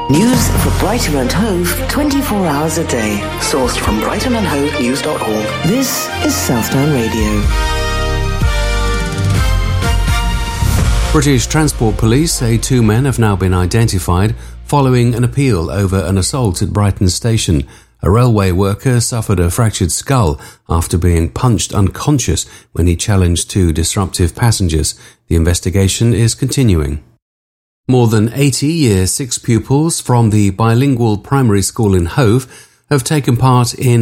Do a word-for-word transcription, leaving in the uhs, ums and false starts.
News for Brighton and Hove twenty-four hours a day. Sourced from brighton and hove news dot org. This is Southdown Radio. British Transport Police say two men have now been identified following an appeal over an assault at Brighton Station. A railway worker suffered a fractured skull after being punched unconscious when he challenged two disruptive passengers. The investigation is continuing. More than eighty Year six pupils from the bilingual primary school in Hove have taken part in